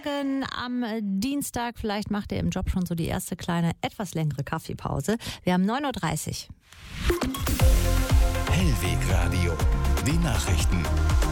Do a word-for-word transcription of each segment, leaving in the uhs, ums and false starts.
Morgen am Dienstag. Vielleicht macht ihr im Job schon so die erste kleine, etwas längere Kaffeepause. Wir haben neun Uhr dreißig. Hellwegradio, die Nachrichten.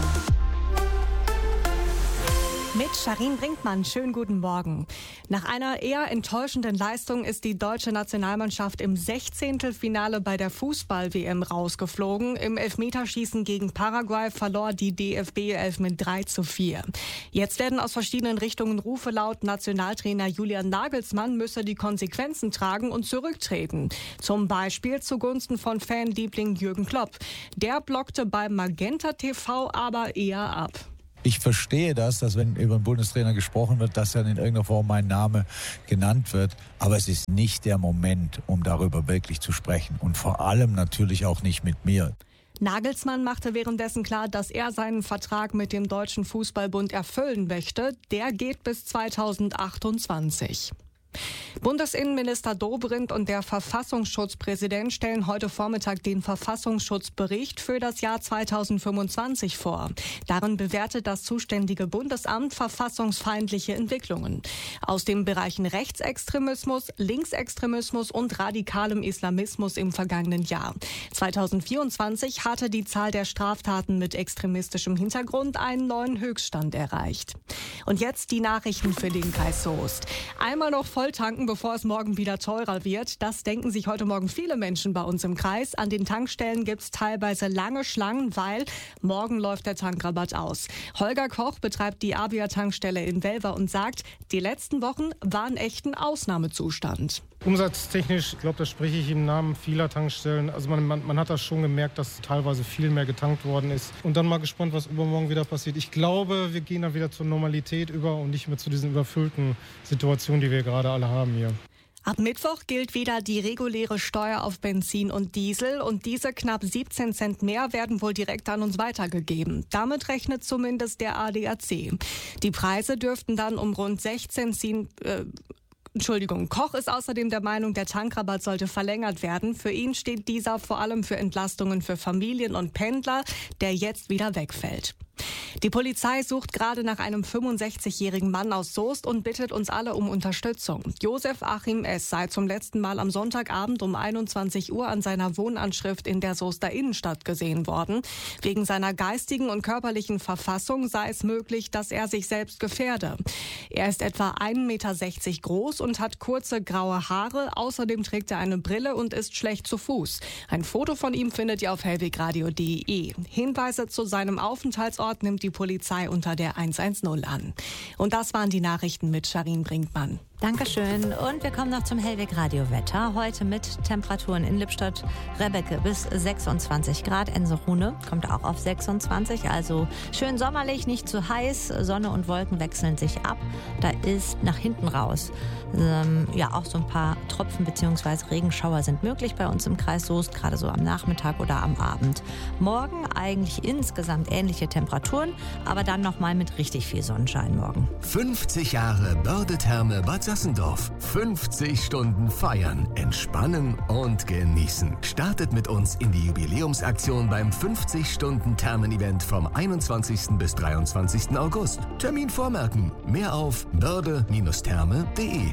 Mit Sharin Brinkmann, schönen guten Morgen. Nach einer eher enttäuschenden Leistung ist die deutsche Nationalmannschaft im Sechzehntelfinale bei der Fußball-W M rausgeflogen. Im Elfmeterschießen gegen Paraguay verlor die D F B elf mit drei zu vier. Jetzt werden aus verschiedenen Richtungen Rufe laut, Nationaltrainer Julian Nagelsmann müsse die Konsequenzen tragen und zurücktreten. Zum Beispiel zugunsten von Fanliebling Jürgen Klopp. Der blockte beim Magenta T V aber eher ab. Ich verstehe das, dass wenn über einen Bundestrainer gesprochen wird, dass dann in irgendeiner Form mein Name genannt wird. Aber es ist nicht der Moment, um darüber wirklich zu sprechen. Und vor allem natürlich auch nicht mit mir. Nagelsmann machte währenddessen klar, dass er seinen Vertrag mit dem Deutschen Fußballbund erfüllen möchte. Der geht bis zweitausendachtundzwanzig. Bundesinnenminister Dobrindt und der Verfassungsschutzpräsident stellen heute Vormittag den Verfassungsschutzbericht für das Jahr zweitausendfünfundzwanzig vor. Darin bewertet das zuständige Bundesamt verfassungsfeindliche Entwicklungen aus den Bereichen Rechtsextremismus, Linksextremismus und radikalem Islamismus im vergangenen Jahr. zweitausendvierundzwanzig hatte die Zahl der Straftaten mit extremistischem Hintergrund einen neuen Höchststand erreicht. Und jetzt die Nachrichten für den Kreis Soest. Einmal noch voll tanken, bevor es morgen wieder teurer wird. Das denken sich heute Morgen viele Menschen bei uns im Kreis. An den Tankstellen gibt es teilweise lange Schlangen, weil morgen läuft der Tankrabatt aus. Holger Koch betreibt die Avia-Tankstelle in Welver und sagt, die letzten Wochen waren echt ein Ausnahmezustand. Umsatztechnisch, ich glaube, da spreche ich im Namen vieler Tankstellen. Also man, man, man hat das schon gemerkt, dass teilweise viel mehr getankt worden ist. Und dann mal gespannt, was übermorgen wieder passiert. Ich glaube, wir gehen dann wieder zur Normalität über und nicht mehr zu diesen überfüllten Situationen, die wir gerade alle haben hier. Ab Mittwoch gilt wieder die reguläre Steuer auf Benzin und Diesel und diese knapp siebzehn Cent mehr werden wohl direkt an uns weitergegeben. Damit rechnet zumindest der A D A C. Die Preise dürften dann um rund sechzehn Cent... Äh, Entschuldigung, Koch ist außerdem der Meinung, der Tankrabatt sollte verlängert werden. Für ihn steht dieser vor allem für Entlastungen für Familien und Pendler, der jetzt wieder wegfällt. Die Polizei sucht gerade nach einem fünfundsechzigjährigen Mann aus Soest und bittet uns alle um Unterstützung. Josef Achim S. sei zum letzten Mal am Sonntagabend um einundzwanzig Uhr an seiner Wohnanschrift in der Soester Innenstadt gesehen worden. Wegen seiner geistigen und körperlichen Verfassung sei es möglich, dass er sich selbst gefährde. Er ist etwa ein Meter sechzig groß und hat kurze graue Haare. Außerdem trägt er eine Brille und ist schlecht zu Fuß. Ein Foto von ihm findet ihr auf hellwegradio punkt de. Hinweise zu seinem Aufenthaltsort nimmt die Polizei unter der hundertzehn an. Und das waren die Nachrichten mit Sharin Brinkmann. Dankeschön. Und wir kommen noch zum Hellweg-Radio-Wetter. Heute mit Temperaturen in Lippstadt, Rebecke bis sechsundzwanzig Grad. Enserune kommt auch auf sechsundzwanzig. Also schön sommerlich, nicht zu heiß. Sonne und Wolken wechseln sich ab. Da ist nach hinten raus ähm, ja auch so ein paar Tropfen bzw. Regenschauer sind möglich bei uns im Kreis Soest, gerade so am Nachmittag oder am Abend. Morgen eigentlich insgesamt ähnliche Temperaturen, aber dann nochmal mit richtig viel Sonnenschein morgen. fünfzig Jahre Börde-Therme Bad Sassendorf. fünfzig Stunden feiern, entspannen und genießen. Startet mit uns in die Jubiläumsaktion beim fünfzig-Stunden-Thermen-Event vom einundzwanzigsten bis dreiundzwanzigsten August. Termin vormerken. Mehr auf börde Therme punkt de.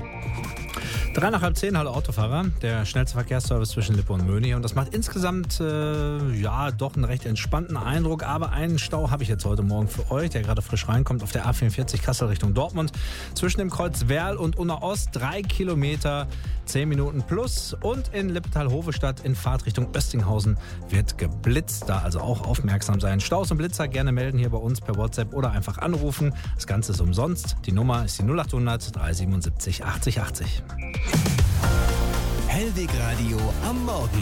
Drei nach halb zehn, hallo Autofahrer, der schnellste Verkehrsservice zwischen Lippe und Möhne. Und das macht insgesamt, äh, ja, doch einen recht entspannten Eindruck. Aber einen Stau habe ich jetzt heute Morgen für euch, der gerade frisch reinkommt auf der A vierundvierzig Kassel Richtung Dortmund. Zwischen dem Kreuz Werl und Unna Ost, drei Kilometer, zehn Minuten plus. Und in Lippetal-Hovestadt in Fahrtrichtung Östinghausen wird geblitzt. Da also auch aufmerksam sein. Staus und Blitzer gerne melden hier bei uns per WhatsApp oder einfach anrufen. Das Ganze ist umsonst. Die Nummer ist die null achthundert dreihundertsiebenundsiebzig achtzig achtzig. Hellwegradio am Morgen.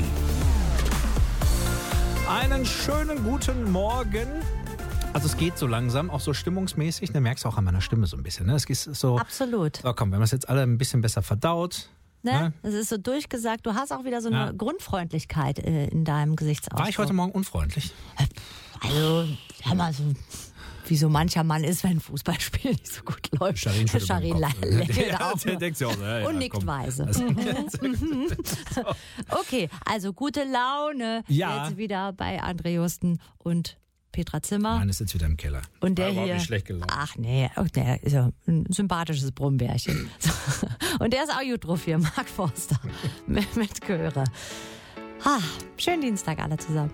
Einen schönen guten Morgen. Also es geht so langsam, auch so stimmungsmäßig. Du merkst auch an meiner Stimme so ein bisschen. Ne? Es ist so. Absolut. So, komm, wir haben es jetzt alle ein bisschen besser verdaut. Ne? Ne? Es ist so durchgesagt. Du hast auch wieder so eine Ja. Grundfreundlichkeit äh, in deinem Gesichtsausdruck. War ich heute Morgen unfreundlich? Also, hör mal, so, wie so mancher Mann ist, wenn ein Fußballspiel nicht so gut läuft. Sharin schüttelt Sharin mit dem Kopf. lächelt Ja, auch der nur. denkt sich auch so, ja, ja, Und nickt komm. weise. Also, Okay, also gute Laune Ja. jetzt wieder bei André Justen und Petra Zimmer. Meine ist jetzt wieder im Keller. Und der War überhaupt hier. nicht schlecht gelaunt. Ach nee, oh, der ist ja ein sympathisches Brummbärchen. So. Und der ist auch gut drauf hier, Mark Forster. mit, mit Chöre. Ah, schönen Dienstag alle zusammen.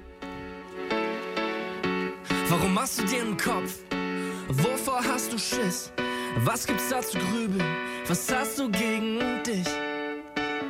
Warum machst du dir einen Kopf? Wovor hast du Schiss? Was gibt's da zu grübeln? Was hast du gegen dich?